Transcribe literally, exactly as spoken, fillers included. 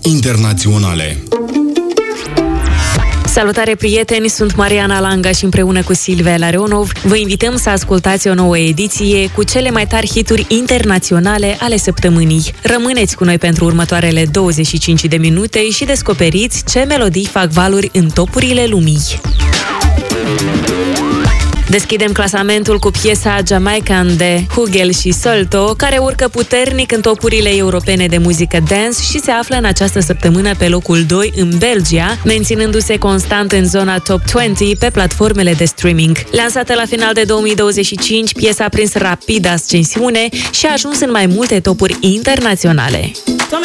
internaționale. Salutare, prieteni! Sunt Mariana Langa și împreună cu Silvia Larionov vă invităm să ascultați o nouă ediție cu cele mai tari hituri internaționale ale săptămânii. Rămâneți cu noi pentru următoarele douăzeci și cinci de minute și descoperiți ce melodii fac valuri în topurile lumii. Deschidem clasamentul cu piesa Jamaican de Hugel și Solto, care urcă puternic în topurile europene de muzică dance și se află în această săptămână pe locul doi în Belgia, menținându-se constant în zona top douăzeci pe platformele de streaming. Lansată la final de două mii douăzeci și cinci, piesa a prins rapid ascensiune și a ajuns în mai multe topuri internaționale.